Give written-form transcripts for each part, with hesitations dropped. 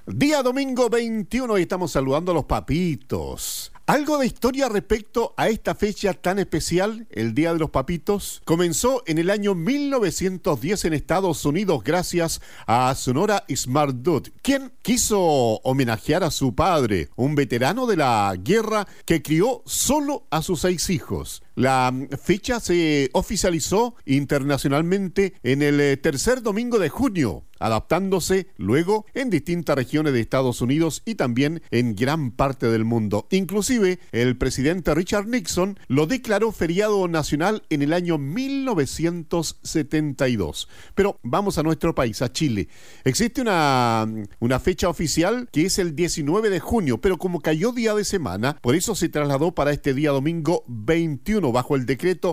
Día domingo 21 y estamos saludando a los papitos. Algo de historia respecto a esta fecha tan especial, el Día de los Papitos. Comenzó en el año 1910 en Estados Unidos gracias a Sonora Smart Dude, quien quiso homenajear a su padre, un veterano de la guerra que crió solo a sus 6 hijos. La fecha se oficializó internacionalmente en el tercer domingo de junio, adaptándose luego en distintas regiones de Estados Unidos y también en gran parte del mundo. Inclusive, el presidente Richard Nixon lo declaró feriado nacional en el año 1972. Pero vamos a nuestro país, a Chile. Existe una fecha oficial que es el 19 de junio, pero como cayó día de semana, por eso se trasladó para este día domingo 21 bajo el decreto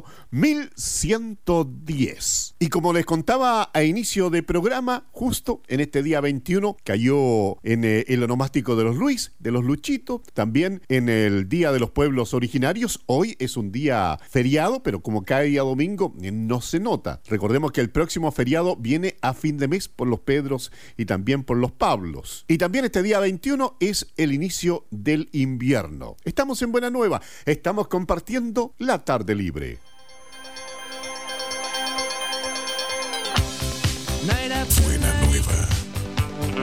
1110. Y como les contaba a inicio de programa, justo en este día 21 cayó en el onomástico de los Luis, de los Luchitos, también en el Día de los Pueblos Originarios. Hoy es un día feriado, pero como cae día domingo, no se nota. Recordemos que el próximo feriado viene a fin de mes por los Pedros y también por los Pablos. Y también este día 21 es el inicio del invierno. Estamos en Buena Nueva, estamos compartiendo la tarde libre. Night after